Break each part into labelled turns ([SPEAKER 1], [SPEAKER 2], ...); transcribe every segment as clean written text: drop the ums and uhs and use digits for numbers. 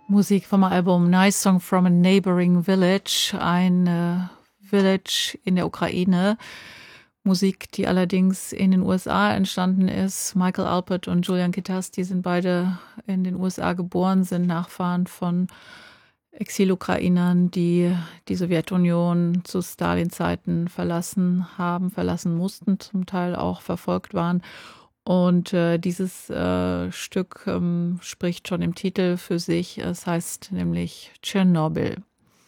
[SPEAKER 1] Musik vom Album Nice Song from a Neighboring Village, ein Village in der Ukraine. Musik, die allerdings in den USA entstanden ist. Michael Alpert und Julian Kitaski sind beide in den USA geboren, sind Nachfahren von Exilukrainern, die die Sowjetunion zu Stalin-Zeiten verlassen mussten, zum Teil auch verfolgt waren. Und dieses Stück spricht schon im Titel für sich. Es heißt nämlich Tschernobyl.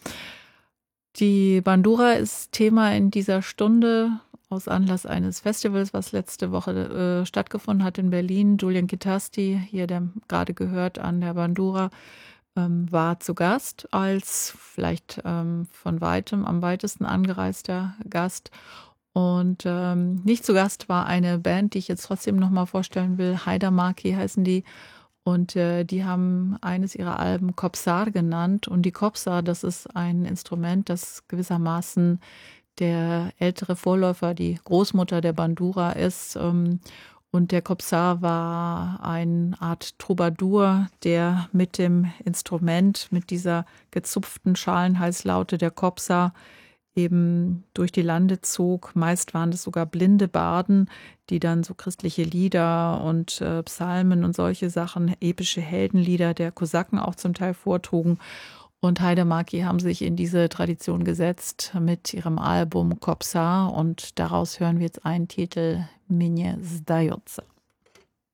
[SPEAKER 1] Die Bandura ist Thema in dieser Stunde aus Anlass eines Festivals, was letzte Woche stattgefunden hat in Berlin. Julian Kitaski, hier der gerade gehört an der Bandura, war zu Gast als vielleicht von weitem am weitesten angereister Gast. Und nicht zu Gast war eine Band, die ich jetzt trotzdem nochmal vorstellen will. Haidamarki heißen die. Und die haben eines ihrer Alben Kobzar genannt. Und die Kobzar, das ist ein Instrument, das gewissermaßen der ältere Vorläufer, die Großmutter der Bandura ist. Und der Kobzar war eine Art Troubadour, der mit dem Instrument, mit dieser gezupften Schalenhalslaute der Kobzar eben durch die Lande zog. Meist waren es sogar blinde Barden, die dann so christliche Lieder und Psalmen und solche Sachen, epische Heldenlieder der Kosaken auch zum Teil vortrugen. Und Haidamarki haben sich in diese Tradition gesetzt mit ihrem Album Kobzar und daraus hören wir jetzt einen Titel Mnie Zdajotse.